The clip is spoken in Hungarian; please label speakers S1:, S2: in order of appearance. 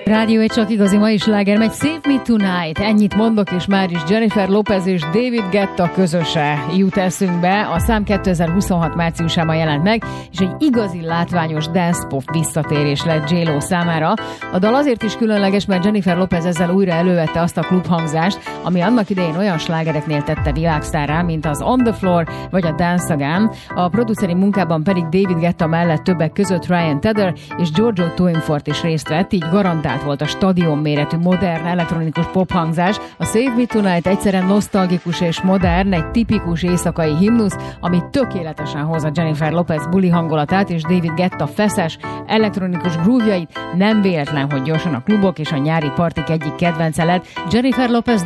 S1: Rádió egy csak igazi mai sláger megy, Save Me Tonight. Ennyit mondok, és már is Jennifer Lopez és David Guetta közöse jut eszünkbe. A szám 2026 márciusában jelent meg, és egy igazi látványos dance pop visszatérés lett J-Lo számára. A dal azért is különleges, mert Jennifer Lopez ezzel újra elővette azt a klubhangzást, ami annak idején olyan slágereknél tette világsztárrá, mint az On the Floor vagy a Dance Again. A produceri munkában pedig David Guetta mellett többek között Ryan Tedder és Giorgio Toinfort is részt vett, így garantált volt a stadion méretű modern elektronikus pophangzás. A Save Me Tonight egyszerűen nosztalgikus és modern, egy tipikus éjszakai himnusz, ami tökéletesen hozza Jennifer Lopez buli hangulatát és David Guetta feszes, elektronikus groove-jait. Nem véletlen, hogy gyorsan a klubok és a nyári partik egyik kedvence lett. Jennifer Lopez